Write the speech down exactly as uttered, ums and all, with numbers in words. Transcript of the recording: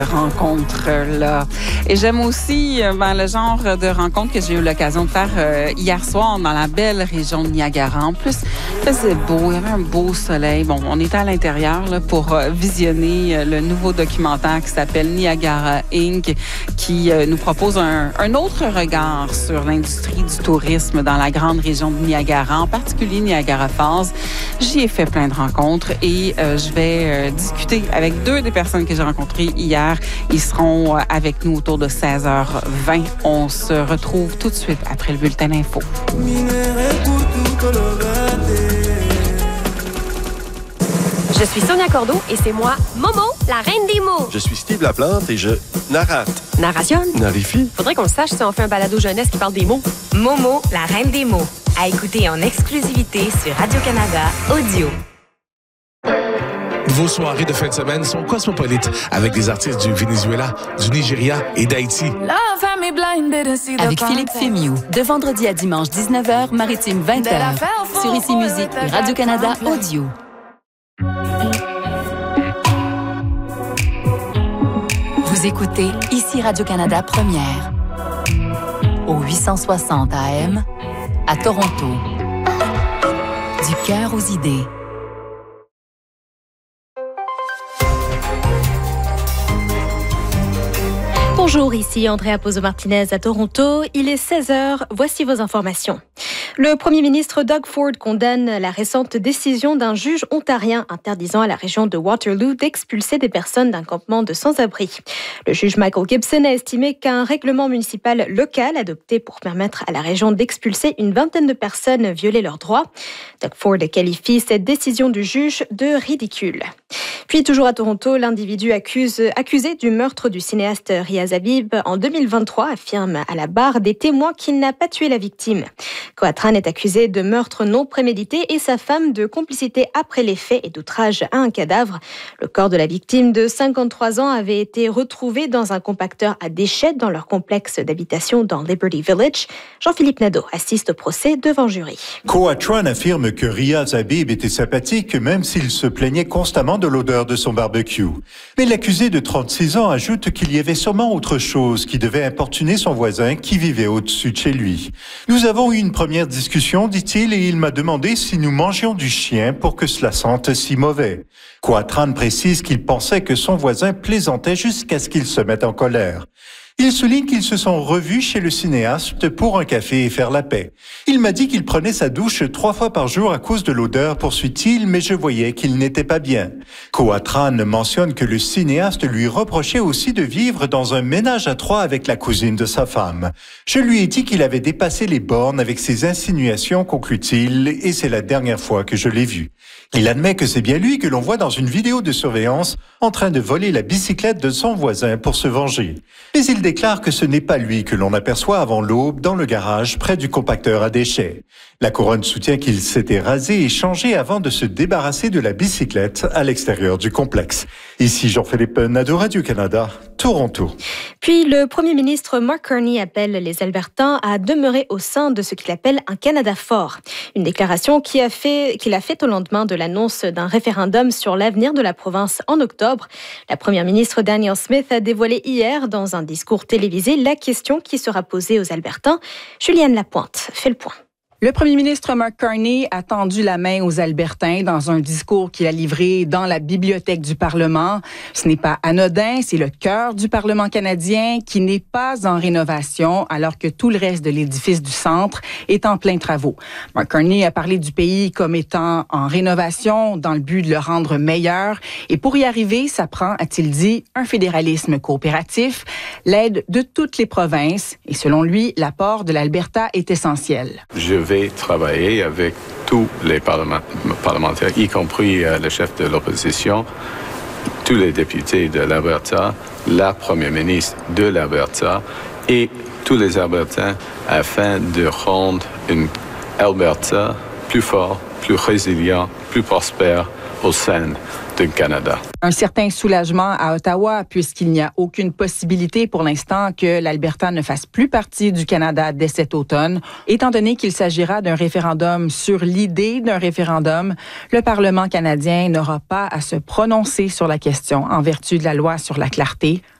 rencontre-là. Et j'aime aussi ben, le genre de rencontre que j'ai eu l'occasion de faire euh, hier soir dans la belle région de Niagara. En plus, il faisait beau, il y avait un beau soleil. Bon, on était à l'intérieur là, pour euh, visionner euh, le nouveau documentaire qui s'appelle Niagara Incorporated, qui euh, nous propose un, un autre regard sur l'industrie du tourisme dans la grande région de Niagara, en particulier Niagara Falls. J'y ai fait plein de rencontres et euh, je vais euh, discuter avec deux des personnes que j'ai rencontrées hier. Ils seront avec nous autour de seize heures vingt. On se retrouve tout de suite après le bulletin d'info. Je suis Sonia Cordeau et c'est moi, Momo, la reine des mots. Je suis Steve Laplante et je narrate. Narration? Narifie. Faudrait qu'on le sache si on fait un balado jeunesse qui parle des mots. Momo, la reine des mots. À écouter en exclusivité sur Radio-Canada Audio. Vos soirées de fin de semaine sont cosmopolites avec des artistes du Venezuela, du Nigeria et d'Haïti. Avec Philippe Fémiou, de vendredi à dimanche dix-neuf heures, maritime vingt heures, sur Ici Musique et Radio-Canada Audio. Vous écoutez Ici Radio-Canada Première, au huit cent soixante A M, à Toronto. Du cœur aux idées. Bonjour, ici Andrea Pozzo-Martinez à Toronto. Il est seize heures, voici vos informations. Le premier ministre Doug Ford condamne la récente décision d'un juge ontarien interdisant à la région de Waterloo d'expulser des personnes d'un campement de sans-abri. Le juge Michael Gibson a estimé qu'un règlement municipal local adopté pour permettre à la région d'expulser une vingtaine de personnes violait leurs droits. Doug Ford qualifie cette décision du juge de ridicule. Puis, toujours à Toronto, l'individu accuse, accusé du meurtre du cinéaste Riaz Habib en deux mille vingt-trois affirme à la barre des témoins qu'il n'a pas tué la victime. Coatran est accusé de meurtre non prémédité et sa femme de complicité après les faits et d'outrage à un cadavre. Le corps de la victime de cinquante-trois ans avait été retrouvé dans un compacteur à déchets dans leur complexe d'habitation dans Liberty Village. Jean-Philippe Nadeau assiste au procès devant jury. Coatran affirme que Riaz Habib était sympathique même s'il se plaignait constamment de l'odeur de son barbecue. Mais l'accusé de trente-six ans ajoute qu'il y avait sûrement autre chose qui devait importuner son voisin qui vivait au-dessus de chez lui. Nous avons eu une première discussion, dit-il, et il m'a demandé si nous mangions du chien pour que cela sente si mauvais. Coatran précise qu'il pensait que son voisin plaisantait jusqu'à ce qu'il se mette en colère. Il souligne qu'ils se sont revus chez le cinéaste pour un café et faire la paix. Il m'a dit qu'il prenait sa douche trois fois par jour à cause de l'odeur, poursuit-il, mais je voyais qu'il n'était pas bien. Coatran mentionne que le cinéaste lui reprochait aussi de vivre dans un ménage à trois avec la cousine de sa femme. Je lui ai dit qu'il avait dépassé les bornes avec ses insinuations, conclut-il, et c'est la dernière fois que je l'ai vu. Il admet que c'est bien lui que l'on voit dans une vidéo de surveillance en train de voler la bicyclette de son voisin pour se venger. Mais il déclare que ce n'est pas lui que l'on aperçoit avant l'aube dans le garage près du compacteur à déchets. La couronne soutient qu'il s'était rasé et changé avant de se débarrasser de la bicyclette à l'extérieur du complexe. Ici Jean-Philippe Nadeau, Radio-Canada, Toronto. Puis le premier ministre Mark Carney appelle les Albertains à demeurer au sein de ce qu'il appelle un Canada fort. Une déclaration qu'il a fait, qu'il a faite au lendemain de l'annonce d'un référendum sur l'avenir de la province en octobre. La première ministre Danielle Smith a dévoilé hier dans un discours télévisé la question qui sera posée aux Albertains. Juliane Lapointe fait le point. Le premier ministre Mark Carney a tendu la main aux Albertains dans un discours qu'il a livré dans la bibliothèque du Parlement. Ce n'est pas anodin, c'est le cœur du Parlement canadien qui n'est pas en rénovation alors que tout le reste de l'édifice du centre est en plein travaux. Mark Carney a parlé du pays comme étant en rénovation dans le but de le rendre meilleur. Et pour y arriver, ça prend, a-t-il dit, un fédéralisme coopératif, l'aide de toutes les provinces. Et selon lui, l'apport de l'Alberta est essentiel. Je vais travailler avec tous les parlementaires, y compris euh, le chef de l'opposition, tous les députés de l'Alberta, la première ministre de l'Alberta et tous les Albertains afin de rendre une Alberta plus forte, plus résilient, plus prospère au sein du Canada. Un certain soulagement à Ottawa, puisqu'il n'y a aucune possibilité pour l'instant que l'Alberta ne fasse plus partie du Canada dès cet automne. Étant donné qu'il s'agira d'un référendum sur l'idée d'un référendum, le Parlement canadien n'aura pas à se prononcer sur la question en vertu de la loi sur la clarté.